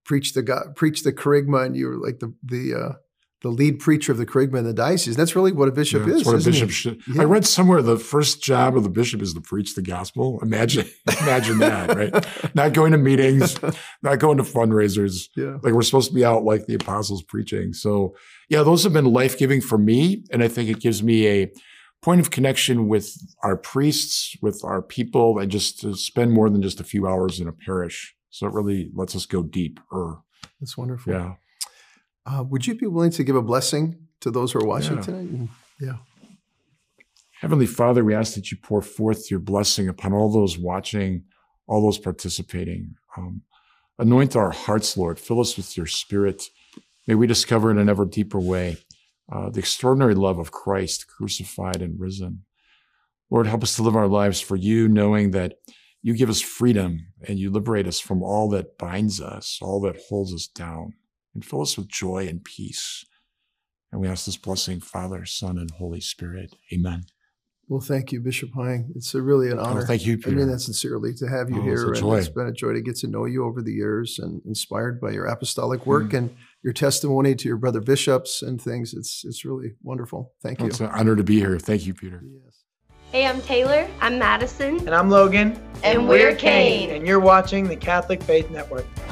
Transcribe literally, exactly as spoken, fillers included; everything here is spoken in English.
preach the God, preach the kerygma, and you were like the the uh, the lead preacher of the kerygma in the diocese. That's really what a bishop yeah, is. That's what a bishop it? should. Yeah. I read somewhere the first job of the bishop is to preach the gospel. Imagine, imagine that, right? Not going to meetings, not going to fundraisers. Yeah. Like we're supposed to be out like the apostles preaching. So yeah, those have been life-giving for me. And I think it gives me a point of connection with our priests, with our people, and just to spend more than just a few hours in a parish. So it really lets us go deeper. That's wonderful. Yeah. Uh, would you be willing to give a blessing to those who are watching yeah. tonight? Yeah. Heavenly Father, we ask that you pour forth your blessing upon all those watching, all those participating. Um, anoint our hearts, Lord. Fill us with your Spirit. May we discover in an ever deeper way uh, the extraordinary love of Christ, crucified and risen. Lord, help us to live our lives for you, knowing that you give us freedom and you liberate us from all that binds us, all that holds us down, and fill us with joy and peace. And we ask this blessing, Father, Son, and Holy Spirit. Amen. Well, thank you, Bishop Hying. It's a, really an honor. Oh, thank you, Peter. I mean that sincerely, to have you oh, here. It's a and joy. It's been a joy to get to know you over the years and inspired by your apostolic work Mm. and your testimony to your brother bishops and things. It's it's really wonderful. Thank you. It's an honor to be here. Thank you, Peter. Yes. Hey, I'm Taylor. I'm Madison. And I'm Logan. And we're Kane. And you're watching the Catholic Faith Network.